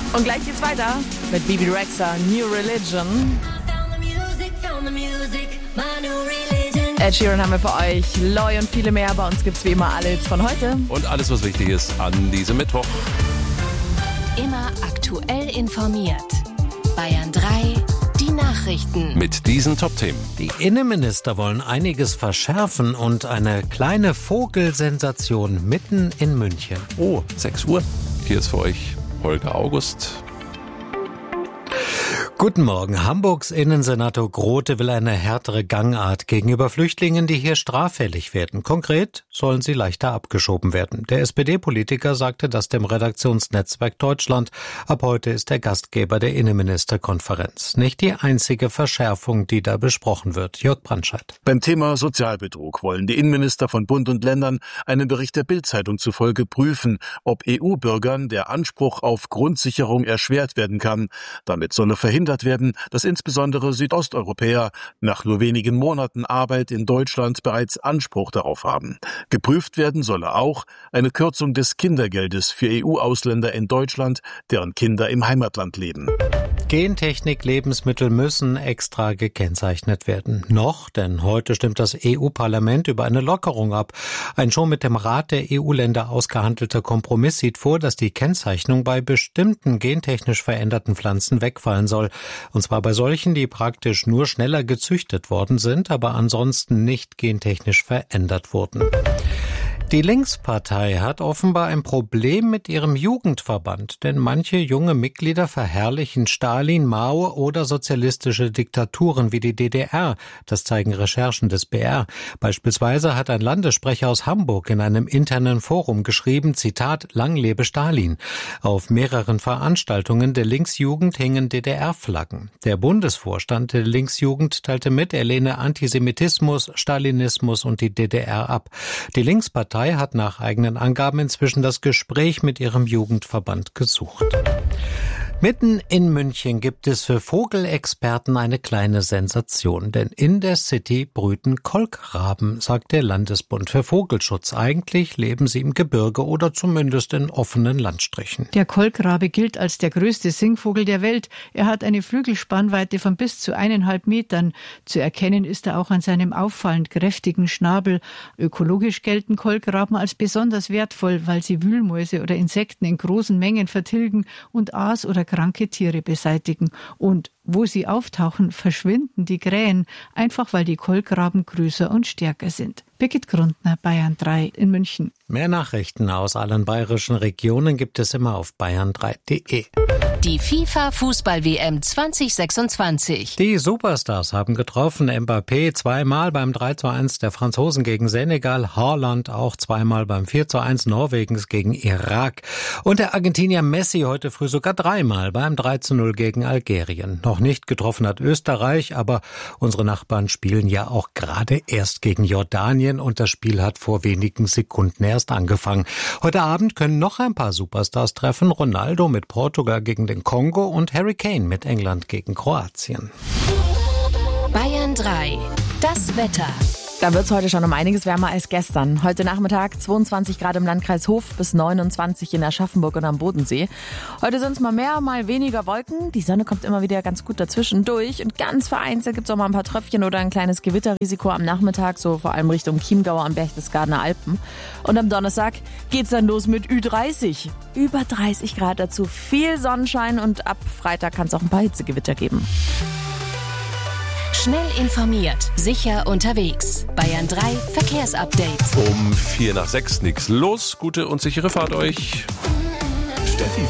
Und gleich geht's weiter mit Bebe Rexha, New Religion. Ed Sheeran haben wir für euch, Loy und viele mehr. Bei uns gibt's wie immer alle Hits von heute. Und alles, was wichtig ist an diesem Mittwoch. Immer aktuell informiert. Bayern 3, die Nachrichten. Mit diesen Top-Themen. Die Innenminister wollen einiges verschärfen und eine kleine Vogelsensation mitten in München. Oh, 6 Uhr. Hier ist für euch Holger August. Guten Morgen. Hamburgs Innensenator Grote will eine härtere Gangart gegenüber Flüchtlingen, die hier straffällig werden. Konkret sollen sie leichter abgeschoben werden. Der SPD-Politiker sagte das dem Redaktionsnetzwerk Deutschland. Ab heute ist er Gastgeber der Innenministerkonferenz. Nicht die einzige Verschärfung, die da besprochen wird. Jörg Brandscheid. Beim Thema Sozialbetrug wollen die Innenminister von Bund und Ländern einen Bericht der Bild-Zeitung zufolge prüfen, ob EU-Bürgern der Anspruch auf Grundsicherung erschwert werden kann. Damit solle verhindert werden, dass insbesondere Südosteuropäer nach nur wenigen Monaten Arbeit in Deutschland bereits Anspruch darauf haben. Geprüft werden solle auch eine Kürzung des Kindergeldes für EU-Ausländer in Deutschland, deren Kinder im Heimatland leben. Gentechnik-Lebensmittel müssen extra gekennzeichnet werden. Noch, denn heute stimmt das EU-Parlament über eine Lockerung ab. Ein schon mit dem Rat der EU-Länder ausgehandelter Kompromiss sieht vor, dass die Kennzeichnung bei bestimmten gentechnisch veränderten Pflanzen wegfallen soll. Und zwar bei solchen, die praktisch nur schneller gezüchtet worden sind, aber ansonsten nicht gentechnisch verändert wurden. Die Linkspartei hat offenbar ein Problem mit ihrem Jugendverband, denn manche junge Mitglieder verherrlichen Stalin, Mao oder sozialistische Diktaturen wie die DDR. Das zeigen Recherchen des BR. Beispielsweise hat ein Landessprecher aus Hamburg in einem internen Forum geschrieben, Zitat, Lang lebe Stalin. Auf mehreren Veranstaltungen der Linksjugend hingen DDR-Flaggen. Der Bundesvorstand der Linksjugend teilte mit, er lehne Antisemitismus, Stalinismus und die DDR ab. Die Linkspartei hat nach eigenen Angaben inzwischen das Gespräch mit ihrem Jugendverband gesucht. Mitten in München gibt es für Vogelexperten eine kleine Sensation, denn in der City brüten Kolkraben, sagt der Landesbund für Vogelschutz. Eigentlich leben sie im Gebirge oder zumindest in offenen Landstrichen. Der Kolkrabe gilt als der größte Singvogel der Welt. Er hat eine Flügelspannweite von bis zu 1,5 Metern. Zu erkennen ist er auch an seinem auffallend kräftigen Schnabel. Ökologisch gelten Kolkraben als besonders wertvoll, weil sie Wühlmäuse oder Insekten in großen Mengen vertilgen und Aas oder kranke Tiere beseitigen. Und wo sie auftauchen, verschwinden die Krähen, einfach weil die Kolkraben größer und stärker sind. Birgit Grundner, Bayern 3 in München. Mehr Nachrichten aus allen bayerischen Regionen gibt es immer auf bayern3.de. Die FIFA-Fußball-WM 2026. Die Superstars haben getroffen. Mbappé zweimal beim 3:1 der Franzosen gegen Senegal, Haaland auch zweimal beim 4:1 Norwegens gegen Irak. Und der Argentinier Messi heute früh sogar dreimal beim 3:0 gegen Algerien. Noch nicht getroffen hat Österreich, aber unsere Nachbarn spielen ja auch gerade erst gegen Jordanien und das Spiel hat vor wenigen Sekunden erst angefangen. Heute Abend können noch ein paar Superstars treffen. Ronaldo mit Portugal gegen den Kongo und Harry Kane mit England gegen Kroatien. Bayern 3, das Wetter. Da wird's heute schon um einiges wärmer als gestern. Heute Nachmittag 22 Grad im Landkreis Hof bis 29 in Aschaffenburg und am Bodensee. Heute sind's mal mehr, mal weniger Wolken. Die Sonne kommt immer wieder ganz gut dazwischen durch. Und ganz vereinzelt gibt's auch mal ein paar Tröpfchen oder ein kleines Gewitterrisiko am Nachmittag, so vor allem Richtung Chiemgau am Berchtesgadener Alpen. Und am Donnerstag geht's dann los mit Ü30. Über 30 Grad dazu, viel Sonnenschein und ab Freitag kann's auch ein paar Hitzegewitter geben. Schnell informiert, sicher unterwegs. Bayern 3 Verkehrsupdate. Um 5:45 nichts los. Gute und sichere Fahrt euch.